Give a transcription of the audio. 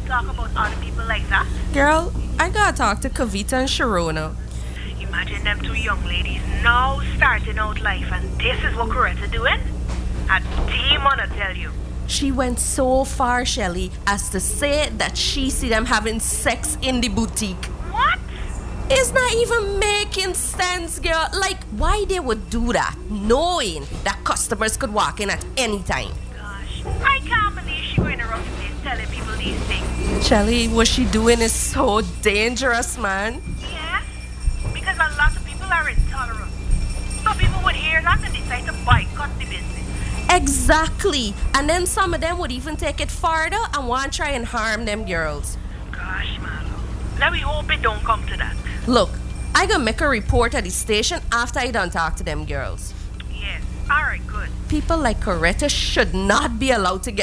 talk about other people like that? Girl, I gotta talk to Kavita and Sharona. Imagine them two young ladies now starting out life, and this is what Coretta doing? A demon, I tell you. She went so far, Shelly, as to say that she see them having sex in the boutique. What? It's not even making sense, girl. Like, why they would do that, knowing that customers could walk in at any time. Gosh, I can't believe she going around the place telling people these things. Shelly, what she doing is so dangerous, man. Yes, because a lot of people are intolerant. Some people would hear that and decide to boycott the business. Exactly. And then some of them would even take it farther and want to try and harm them girls. Gosh, Marlo. Let me hope it don't come to that. Look, I gonna make a report at the station after I done talk to them girls. Yes, alright, good. People like Coretta should not be allowed to get